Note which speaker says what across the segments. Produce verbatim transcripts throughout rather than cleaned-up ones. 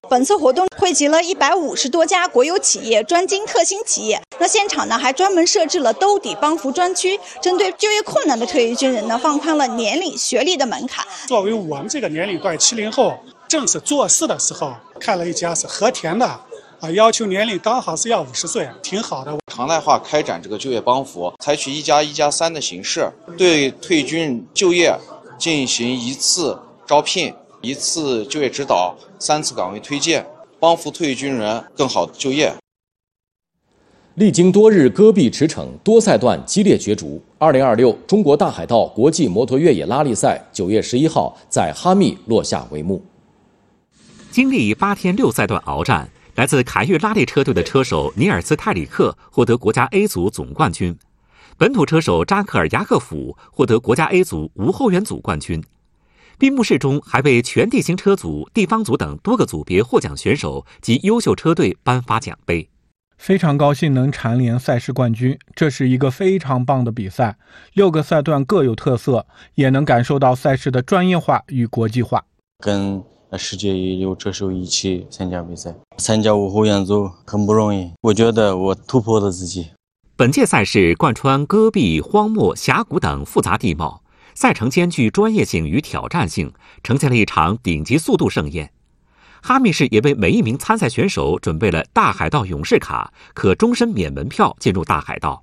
Speaker 1: 本次活动汇集了一百五十多家国有企业、专精特新企业。那现场呢，还专门设置了兜底帮扶专区，针对就业困难的退役军人呢，放宽了年龄、学历的门槛。
Speaker 2: 作为我们这个年龄段七零后，正是做事的时候，看了一家是和田的，啊，要求年龄刚好是要五十岁，挺好的。
Speaker 3: 常态化开展这个就业帮扶，采取一加一加三的形式，对退军就业进行一次招聘、一次就业指导、三次岗位推荐，帮扶退役军人更好的就业。
Speaker 4: 历经多日戈壁驰骋，多赛段激烈角逐，二零二六中国大海盗国际摩托越野拉力赛九月十一号在哈密落下帷幕。
Speaker 5: 经历八天六赛段鏖战，来自凯越拉力车队的车手尼尔斯泰里克获得国家 A 组总冠军，本土车手扎克尔雅克甫获得国家 A 组无后援组冠军。闭幕式中还为全地形车组、地方组等多个组别获奖选手及优秀车队颁发奖杯。
Speaker 6: 非常高兴能蝉联赛事冠军，这是一个非常棒的比赛，六个赛段各有特色，也能感受到赛事的专业化与国际化。
Speaker 7: 跟世界一流车手一起参加比赛，参加无后援组很不容易，我觉得我突破了自己。
Speaker 5: 本届赛事贯穿戈壁、荒漠、峡谷等复杂地貌，赛程兼具专业性与挑战性，呈现了一场顶级速度盛宴。哈密市也为每一名参赛选手准备了大海盗勇士卡，可终身免门票进入大海盗。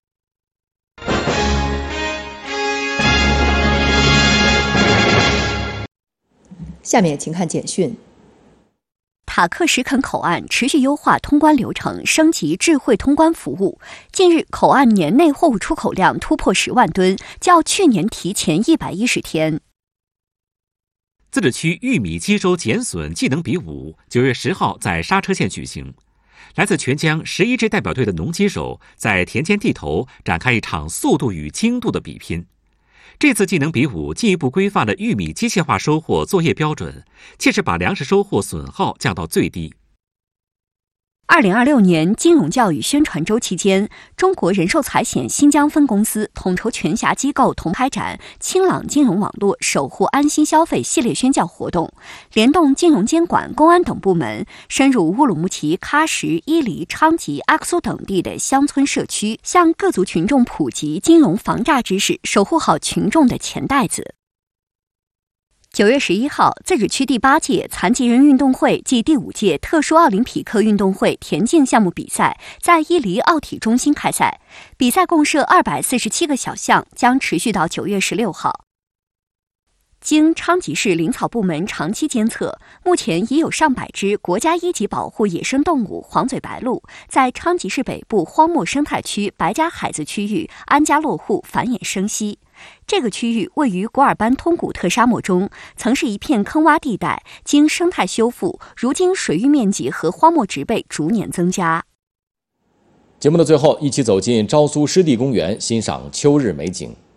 Speaker 8: 下面请看简讯。
Speaker 9: 塔克什肯口岸持续优化通关流程，升级智慧通关服务。近日，口岸年内货物出口量突破十万吨，较去年提前一百一十天。
Speaker 5: 自治区玉米机收减损技能比武九月十号在刹车县举行，来自全疆十一支代表队的农机手在田间地头展开一场速度与精度的比拼。这次技能比武进一步规范了玉米机械化收获作业标准，切实把粮食收获损耗降到最低。
Speaker 9: 二零二六年金融教育宣传周期间，中国人寿财险新疆分公司统筹全辖机构同开展清朗金融网络守护安心消费系列宣教活动，联动金融监管、公安等部门，深入乌鲁木齐、喀什、伊犁、昌吉、阿克苏等地的乡村社区，向各族群众普及金融防诈知识，守护好群众的钱袋子。九月十一号，自治区第八届残疾人运动会暨第五届特殊奥林匹克运动会田径项目比赛在伊犁奥体中心开赛，比赛共设二百四十七个小项，将持续到九月十六号。经昌吉市林草部门长期监测，目前已有上百只国家一级保护野生动物黄嘴白鹭在昌吉市北部荒漠生态区白家海子区域安家落户繁衍生息。这个区域位于古尔班通古特沙漠中，曾是一片坑洼地带，经生态修复，如今水域面积和荒漠植被逐年增加。
Speaker 4: 节目的最后，一起走进昭苏湿地公园，欣赏秋日美景。